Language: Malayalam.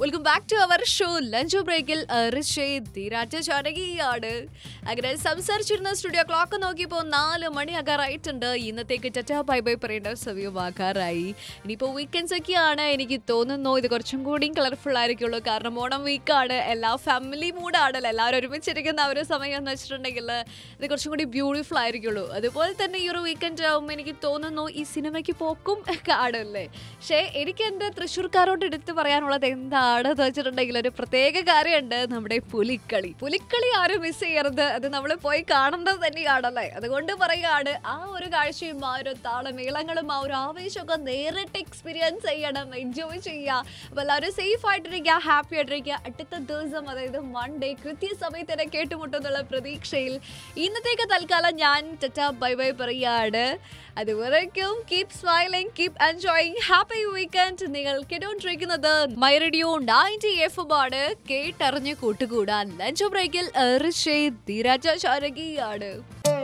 Welcome back to our show lunch ബ്രേക്കിൽ ധീരാറ്റ ചാനകിയാണ്. അങ്ങനെ സംസാരിച്ചിരുന്ന സ്റ്റുഡിയോ ക്ലോക്ക് നോക്കിയപ്പോൾ 4 മണിയാകാറായിട്ടുണ്ട്. ഇന്നത്തേക്ക് ടാറ്റാ ബൈ ബൈ പറയേണ്ട സമയമാകാറായി. ഇനിയിപ്പോൾ വീക്കെൻഡ്സ് ഒക്കെയാണ്. എനിക്ക് തോന്നുന്നു ഇത് കുറച്ചും കൂടി കളർഫുൾ ആയിരിക്കുള്ളൂ. കാരണം ഓണം വീക്കാണ്, എല്ലാ ഫാമിലി മൂഡാണല്ലോ, എല്ലാവരും ഒരുമിച്ചിരിക്കുന്ന ഒരു സമയം എന്ന് വെച്ചിട്ടുണ്ടെങ്കിൽ ഇത് കുറച്ചും കൂടി ബ്യൂട്ടിഫുൾ ആയിരിക്കുള്ളൂ. അതുപോലെ തന്നെ ഈ ഒരു വീക്കെൻഡ് ആകുമ്പോൾ എനിക്ക് തോന്നുന്നു ഈ സിനിമയ്ക്ക് പോക്കും കാണുമല്ലേ. പക്ഷേ എനിക്ക് എൻ്റെ തൃശ്ശൂർക്കാരോട് എടുത്ത് പറയാനുള്ളത് എന്താണെന്ന് വെച്ചിട്ടുണ്ടെങ്കിൽ ഒരു പ്രത്യേക കാര്യമുണ്ട്. നമ്മുടെ പുലിക്കളി ആരും മിസ് ചെയ്യരുത്. അത് നമ്മൾ പോയി കാണേണ്ടത് തന്നെയാണല്ലേ. അതുകൊണ്ട് പറയുകയാണ്, ആ ഒരു കാഴ്ചയും ആ ഒരു താളമേളങ്ങളും ആ ഒരു ആവേശമൊക്കെ നേരിട്ട് എക്സ്പീരിയൻസ് ചെയ്യണം, എൻജോയ് ചെയ്യുക. അപ്പോൾ എല്ലാവരും സേഫ് ആയിട്ടിരിക്കുക, ഹാപ്പി ആയിട്ടിരിക്കുക. അടുത്ത ദിവസം, അതായത് മൺഡേ കൃത്യസമയത്ത് തന്നെ കേട്ടുമുട്ടെന്നുള്ള പ്രതീക്ഷയിൽ ഇന്നത്തേക്ക് തൽക്കാലം ഞാൻ ടാറ്റാ ബൈ ബൈ പറയുകയാണ്. അതുവരേക്കും keep smiling, keep enjoying, happy weekend. നിങ്ങൾ കേട്ടോണ്ടിരിക്കുന്നത് മൈ റേഡിയോ 90 FM ആണ്. കേട്ടറിഞ്ഞ് കൂട്ടുകൂടാൻ ലഞ്ച് ബ്രേക്കിൽ ധീരാജ ചാരകിയാണ്.